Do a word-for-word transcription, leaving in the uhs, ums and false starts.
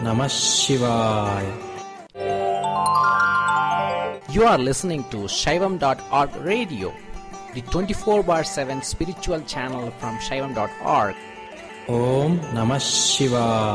Namah Shivaya. You are listening to Shaivam dot org radio, the twenty-four bar seven spiritual channel from Shaivam dot org. Om Namah Shivaya.